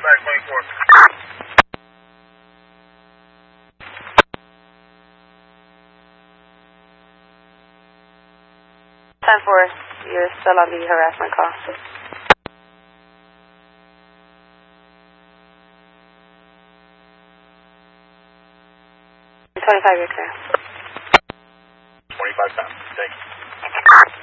back 24. 10-4, you're still on the harassment call. 25, you're clear. 25 pounds. Thank you.